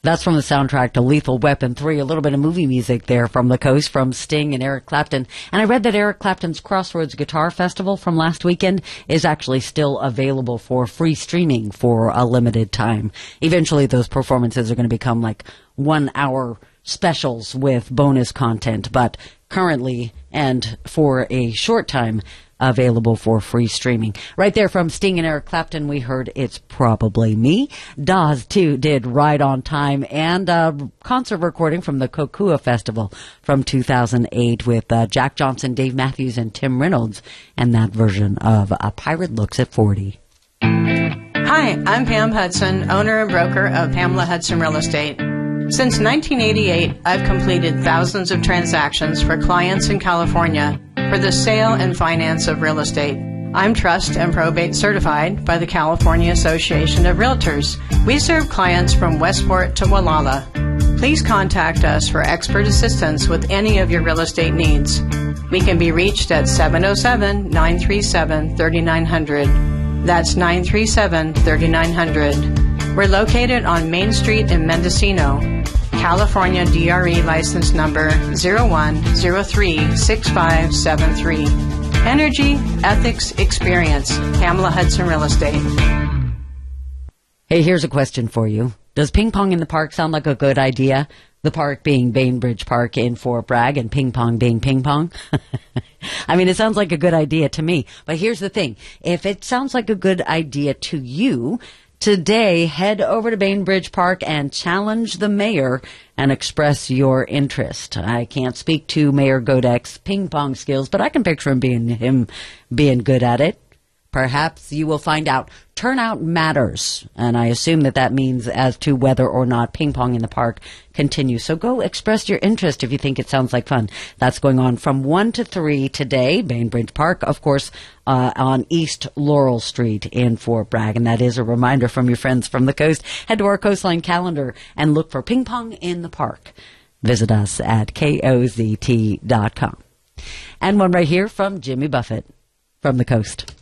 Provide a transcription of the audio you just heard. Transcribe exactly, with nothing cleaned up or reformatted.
That's from the soundtrack to Lethal Weapon three. A little bit of movie music there from the coast from Sting and Eric Clapton. And I read that Eric Clapton's Crossroads Guitar Festival from last weekend is actually still available for free streaming for a limited time. Eventually, those performances are going to become like one-hour specials with bonus content, but currently and for a short time, available for free streaming. Right there from Sting and Eric Clapton, we heard It's Probably Me. Dawes, too, did Right on Time, and a concert recording from the Kokua Festival from two thousand eight with uh, Jack Johnson, Dave Matthews, and Tim Reynolds, and that version of A Pirate Looks at forty. Hi, I'm Pam Hudson, owner and broker of Pamela Hudson Real Estate. Since nineteen eighty-eight, I've completed thousands of transactions for clients in California for the sale and finance of real estate. I'm trust and probate certified by the California Association of Realtors. We serve clients from Westport to Wallala. Please contact us for expert assistance with any of your real estate needs. We can be reached at seven oh seven, nine three seven, three nine zero zero. That's nine three seven, three nine zero zero. We're located on Main Street in Mendocino. California D R E license number zero one zero three six five seven three. Energy, ethics, experience. Pamela Hudson Real Estate. Hey, here's a question for you. Does ping pong in the park sound like a good idea? The park being Bainbridge Park in Fort Bragg and ping pong being ping pong? I mean, it sounds like a good idea to me. But here's the thing. If it sounds like a good idea to you, today, head over to Bainbridge Park and challenge the mayor and express your interest. I can't speak to Mayor Godek's ping pong skills, but I can picture him being him being good at it. Perhaps you will find out. Turnout matters, and I assume that that means as to whether or not ping pong in the park continues. So go express your interest if you think it sounds like fun. That's going on from one to three today, Bainbridge Park, of course, uh, on East Laurel Street in Fort Bragg. And that is a reminder from your friends from the coast. Head to our Coastline calendar and look for ping pong in the park. Visit us at K O Z T dot com. And one right here from Jimmy Buffett from the coast.